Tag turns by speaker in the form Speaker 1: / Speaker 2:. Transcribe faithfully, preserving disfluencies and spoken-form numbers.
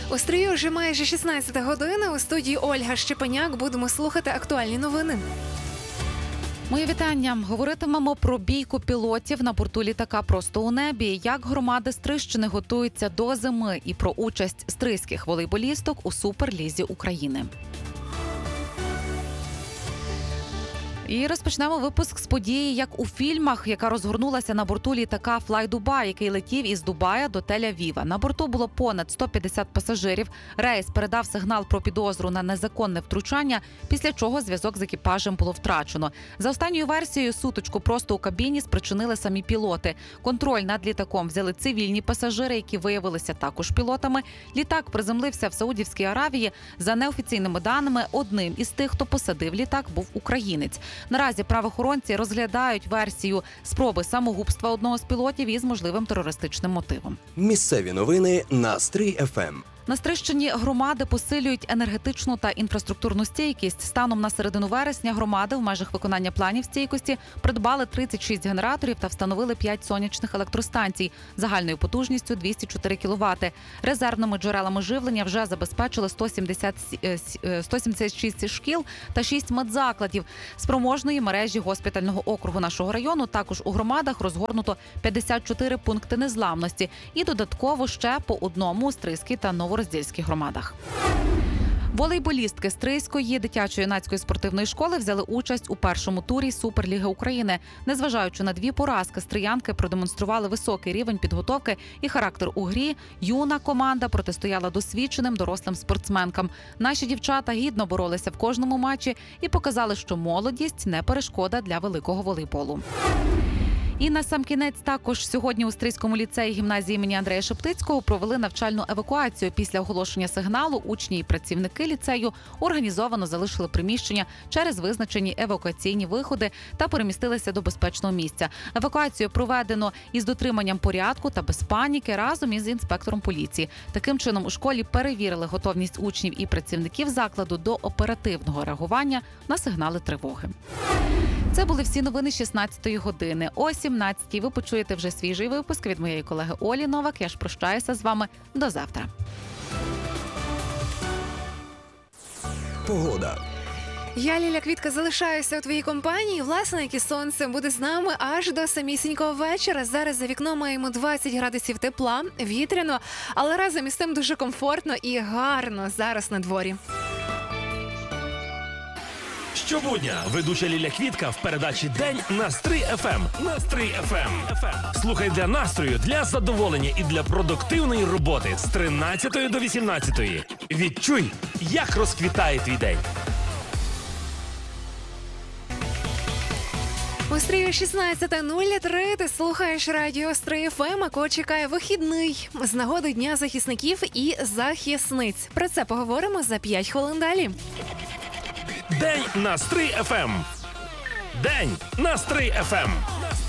Speaker 1: У стрію вже майже шістнадцята година. У студії Ольга Щепеняк. Будемо слухати актуальні новини.
Speaker 2: Мої вітання. Говоритимемо про бійку пілотів на борту літака «Просто у небі», як громади Стрийщини готуються до зими і про участь стрийських волейболісток у Суперлізі України. І розпочнемо випуск з події, як у фільмах, яка розгорнулася на борту літака Fly Dubai, який летів із Дубая до Тель-Авіва. На борту було понад сто п'ятдесят пасажирів. Рейс передав сигнал про підозру на незаконне втручання, після чого зв'язок з екіпажем було втрачено. За останньою версією, сутичку просто у кабіні спричинили самі пілоти. Контроль над літаком взяли цивільні пасажири, які виявилися також пілотами. Літак приземлився в Саудівській Аравії. За неофіційними даними, одним із тих, хто посадив літак, був українець. Наразі правоохоронці розглядають версію спроби самогубства одного з пілотів із можливим терористичним мотивом.
Speaker 3: Місцеві новини на Стрий еф ем.
Speaker 2: На Стрийщині громади посилюють енергетичну та інфраструктурну стійкість. Станом на середину вересня громади в межах виконання планів стійкості придбали тридцять шість генераторів та встановили п'ять сонячних електростанцій загальною потужністю двісті чотири кіловати. Резервними джерелами живлення вже забезпечили сто сімдесят шість шкіл та шість медзакладів спроможної мережі госпітального округу нашого району. Також у громадах розгорнуто п'ятдесят чотири пункти незламності і додатково ще по одному у Стрийській та Новороздільській громадах. Волейболістки Стрийської дитячо-юнацької спортивної школи взяли участь у першому турі Суперліги України. Незважаючи на дві поразки, стріянки продемонстрували високий рівень підготовки і характер у грі. Юна команда протистояла досвідченим дорослим спортсменкам. Наші дівчата гідно боролися в кожному матчі і показали, що молодість не перешкода для великого волейболу. І на сам кінець також сьогодні у Стрийському ліцеї гімназії імені Андрея Шептицького провели навчальну евакуацію. Після оголошення сигналу учні і працівники ліцею організовано залишили приміщення через визначені евакуаційні виходи та перемістилися до безпечного місця. Евакуацію проведено із дотриманням порядку та без паніки разом із інспектором поліції. Таким чином у школі перевірили готовність учнів і працівників закладу до оперативного реагування на сигнали тривоги. Це були всі новини шістнадцятої години. О сімнадцятій ви почуєте вже свіжий випуск від моєї колеги Олі Новак. Я ж прощаюся з вами. До завтра.
Speaker 3: Погода.
Speaker 1: Я, Ліля Квітка, залишаюся у твоїй компанії. Власне, як і сонце буде з нами аж до самісінького вечора. Зараз за вікном маємо двадцять градусів тепла, вітряно, але разом із тим дуже комфортно і гарно зараз на дворі.
Speaker 4: Щобудня ведуча Ліля Квітка в передачі «День» на Стрий еф ем. На Стрий еф ем. Слухай для настрою, для задоволення і для продуктивної роботи з тринадцятої до вісімнадцятої. Відчуй, як розквітає твій день.
Speaker 1: У Стрію шістнадцята нуль три, ти слухаєш радіо Стрий еф ем, а кого чекає вихідний з нагоди Дня захисників і захисниць. Про це поговоримо за п'ять хвилин далі.
Speaker 4: День на Стрий еф ем. День на Стрий еф ем.